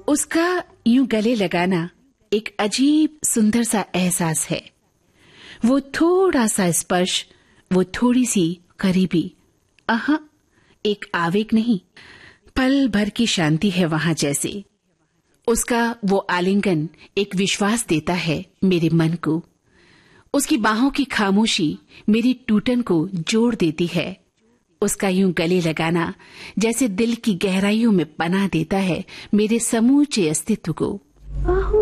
उसका यूं गले लगाना एक अजीब सुंदर सा एहसास है। वो थोड़ा सा स्पर्श, वो थोड़ी सी करीबी, आहा, एक आवेग नहीं, पल भर की शांति है वहां जैसे। उसका वो आलिंगन एक विश्वास देता है मेरे मन को। उसकी बाहों की खामोशी मेरी टूटन को जोड़ देती है। उसका यूं गले लगाना जैसे दिल की गहराइयों में पनाह देता है मेरे समूचे अस्तित्व को।